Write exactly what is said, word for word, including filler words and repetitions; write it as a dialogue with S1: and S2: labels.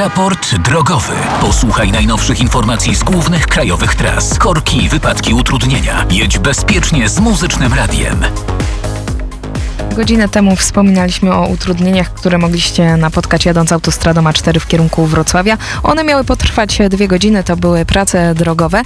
S1: Raport drogowy. Posłuchaj najnowszych informacji z głównych krajowych tras. Korki, wypadki, utrudnienia. Jedź bezpiecznie z Muzycznym Radiem.
S2: Godzinę temu wspominaliśmy o utrudnieniach, które mogliście napotkać jadąc autostradą A cztery w kierunku Wrocławia. One miały potrwać dwie godziny, to były prace drogowe.